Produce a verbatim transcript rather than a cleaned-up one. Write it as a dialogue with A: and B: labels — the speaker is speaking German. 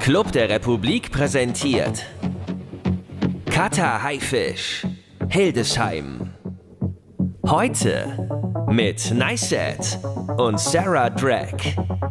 A: Club der Republik präsentiert Cutter Haifisch, Hildesheim. Heute mit Niceset und Sarah Drag.